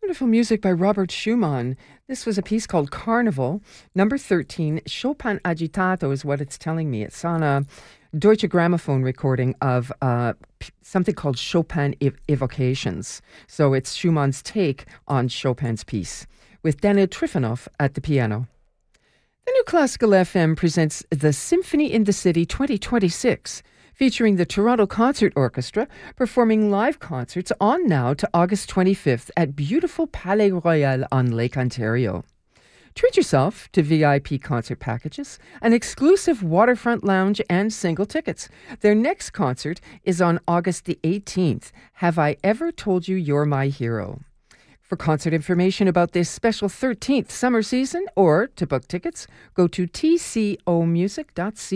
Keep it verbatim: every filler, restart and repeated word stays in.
Wonderful music by Robert Schumann. This was a piece called Carnival, number thirteen. Chopin Agitato is what it's telling me. It's on a Deutsche Grammophon recording of uh, p- something called Chopin ev- Evocations. So it's Schumann's take on Chopin's piece, with Daniel Trifonov at the piano. The New Classical F M presents the Symphony in the City twenty twenty-six, featuring the Toronto Concert Orchestra performing live concerts on now to August twenty-fifth at beautiful Palais Royal on Lake Ontario. Treat yourself to V I P concert packages, an exclusive waterfront lounge, and single tickets. Their next concert is on August the eighteenth. Have I Ever Told You You're My Hero? For concert information about this special thirteenth summer season or to book tickets, go to t c o music dot c a.